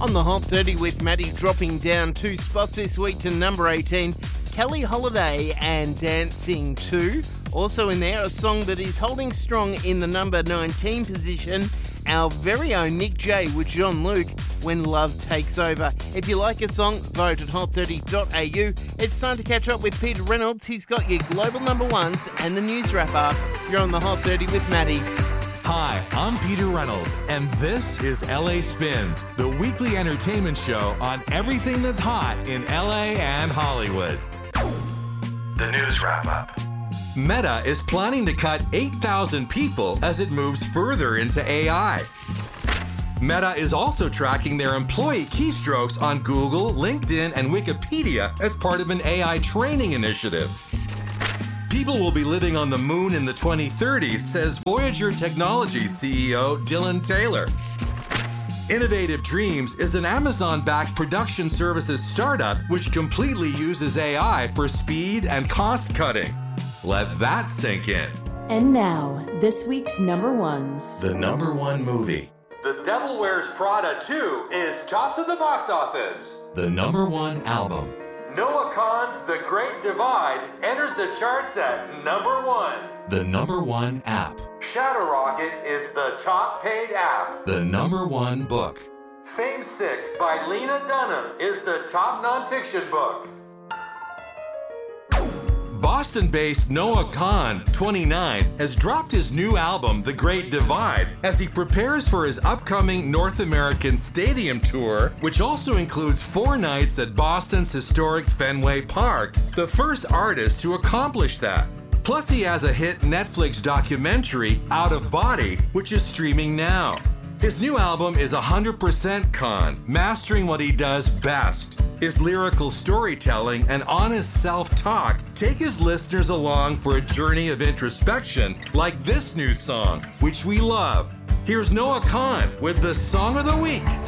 On the Hot 30 with Maddie dropping down 2 spots this week to number 18, Kelly Holiday and Dancing 2. Also in there, a song that is holding strong in the number 19 position, our very own Nick J with Jean-Luc, When Love Takes Over. If you like a song, vote at hot30.au. It's time to catch up with Peter Reynolds. He's got your global number ones and the news wrap-up. You're on the Hot 30 with Maddie. Hi, I'm Peter Reynolds, and this is LA Spins, the weekly entertainment show on everything that's hot in LA and Hollywood. The news wrap-up. Meta is planning to cut 8,000 people as it moves further into AI. Meta is also tracking their employee keystrokes on Google, LinkedIn, and Wikipedia as part of an AI training initiative. People will be living on the moon in the 2030s, says Voyager Technologies CEO Dylan Taylor. Innovative Dreams is an Amazon-backed production services startup which completely uses AI for speed and cost cutting. Let that sink in. And now, this week's number ones. The number one movie. The Devil Wears Prada 2 is tops of the box office. The number one album. Noah Kahan's The Great Divide enters the charts at number one. The number one app. Shadow Rocket is the top paid app. The number one book. Fame Sick by Lena Dunham is the top nonfiction book. Boston-based Noah Kahan, 29, has dropped his new album, The Great Divide, as he prepares for his upcoming North American Stadium Tour, which also includes 4 nights at Boston's historic Fenway Park, the first artist to accomplish that. Plus, he has a hit Netflix documentary, Out of Body, which is streaming now. His new album is 100% Kahan, mastering what he does best. His lyrical storytelling and honest self-talk take his listeners along for a journey of introspection, like this new song, which we love. Here's Noah Kahan with the Song of the Week.